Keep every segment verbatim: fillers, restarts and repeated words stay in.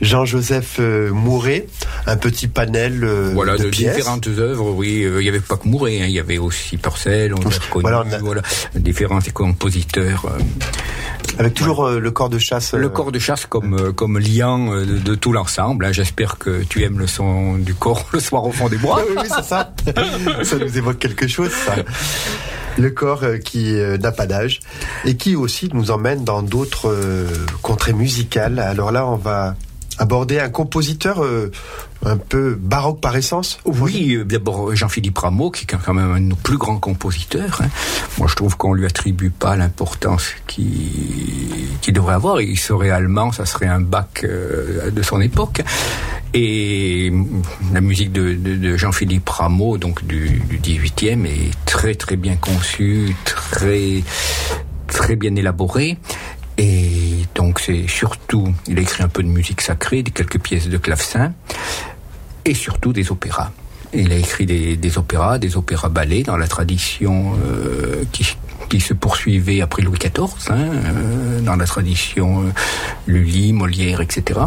Jean-Joseph Mouret, un petit panel euh, voilà, de, de pièces. différentes œuvres, oui. Il n'y avait pas que Mouret, hein, il y avait aussi Purcell, on l'a reconnu, voilà, on a... voilà, différents compositeurs. Euh, Avec toujours voilà. euh, le corps de chasse. Euh... Le corps de chasse comme, euh, comme liant euh, de, de tout l'ensemble. Hein. J'espère que tu aimes le son du corps le soir au fond des bois. oui, oui, c'est ça. Ça nous évoque quelque chose, ça. Le corps euh, qui euh, n'a pas d'âge et qui aussi nous emmène dans d'autres euh, contrées musicales. Alors là, on va aborder un compositeur euh, un peu baroque par essence. Oui, euh, d'abord Jean-Philippe Rameau, qui est quand même un de nos plus grands compositeurs. Hein. Moi, je trouve qu'on lui attribue pas l'importance qu'il, qu'il devrait avoir. Il serait allemand, ça serait un Bach euh, de son époque. Et la musique de, de, de Jean-Philippe Rameau, donc du, du dix-huitième, est très très bien conçue, très très bien élaborée. Et donc c'est surtout, il a écrit un peu de musique sacrée, quelques pièces de clavecin, et surtout des opéras. Et il a écrit des, des opéras, des opéras ballets dans la tradition euh, qui, qui se poursuivait après Louis quatorze, hein, euh, dans la tradition euh, Lully, Molière, et cetera.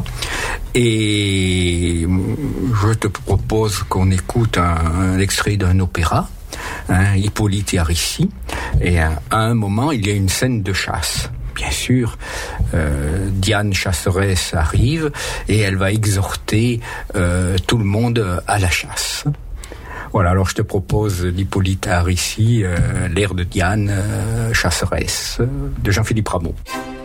Et je te propose qu'on écoute un, un extrait d'un opéra, hein, Hippolyte et Aricie, et à, à un moment il y a une scène de chasse. Bien sûr, euh, Diane chasseresse arrive et elle va exhorter euh, tout le monde à la chasse. Voilà, alors je te propose l'Hippolyte à Aricie, euh, l'air de Diane euh, chasseresse, euh, de Jean-Philippe Rameau.